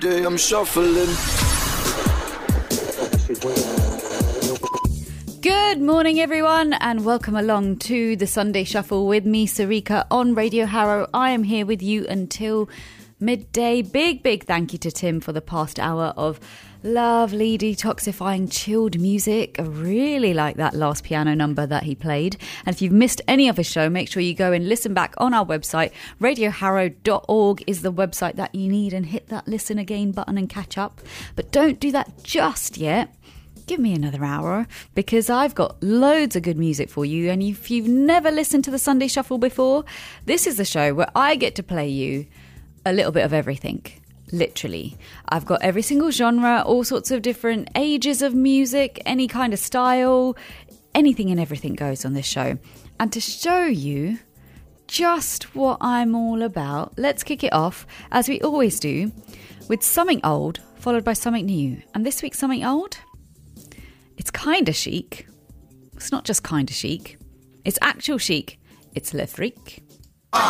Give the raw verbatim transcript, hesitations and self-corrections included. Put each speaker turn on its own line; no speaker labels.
Day I'm shuffling.
Good morning, everyone, and welcome along to the Sunday Shuffle with me, Sarika, on Radio Harrow. I am here with you until midday. Big, big thank you to Tim for the past hour of lovely, detoxifying, chilled music. I really like that last piano number that he played. And if you've missed any of his show, make sure you go and listen back on our website. radio harrow dot org is the website that you need, and hit that listen again button and catch up. But don't do that just yet. Give me another hour, because I've got loads of good music for you. And if you've never listened to the Sunday Shuffle before, this is the show where I get to play you a little bit of everything. Literally. I've got every single genre, all sorts of different ages of music, any kind of style, anything and everything goes on this show. And to show you just what I'm all about, let's kick it off, as we always do, with something old followed by something new. And this week's something old, it's kind of chic. It's not just kind of chic. It's actual chic. It's Le Freak.